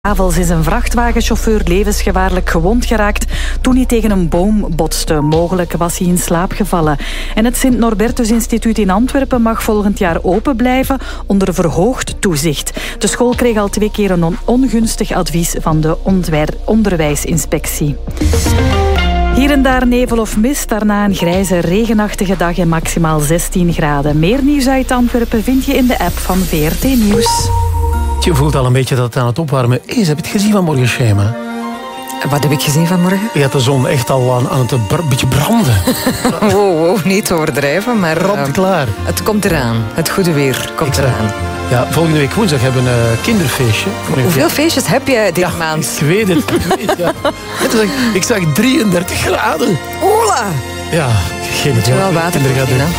Avels is een vrachtwagenchauffeur levensgevaarlijk gewond geraakt toen hij tegen een boom botste. Mogelijk was hij in slaap gevallen. En het Sint-Norbertus Instituut in Antwerpen mag volgend jaar open blijven onder verhoogd toezicht. De school kreeg al 2 keer een ongunstig advies van de onderwijsinspectie. Hier en daar nevel of mist, daarna een grijze, regenachtige dag en maximaal 16 graden. Meer nieuws uit Antwerpen vind je in de app van VRT Nieuws. Je voelt al een beetje dat het aan het opwarmen is. Heb je het gezien vanmorgen, Shema? Wat heb ik gezien vanmorgen? Je had de zon echt al aan het beetje branden. Wow, niet overdrijven, maar... Brand klaar. Het komt eraan. Het goede weer komt eraan. Ja, volgende week woensdag hebben we een kinderfeestje. Hoeveel feestjes heb jij dit maand? Ik weet het. Ja. Ik zag 33 graden. Ola! Ja, geen idee. Moet je wel water drinken, hè?